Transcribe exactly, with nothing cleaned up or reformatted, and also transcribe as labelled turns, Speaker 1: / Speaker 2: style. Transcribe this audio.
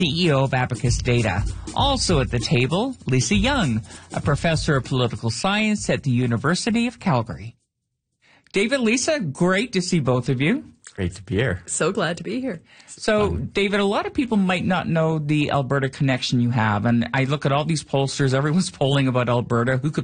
Speaker 1: C E O of Abacus Data. Also at the table, Lisa Young, a professor of political science at the University of Calgary. David, Lisa, great to see both of you.
Speaker 2: Great to be here.
Speaker 3: So glad to be here.
Speaker 1: So, David, a lot of people might not know the Alberta connection you have, and I look at all these pollsters, everyone's polling about Alberta. Who could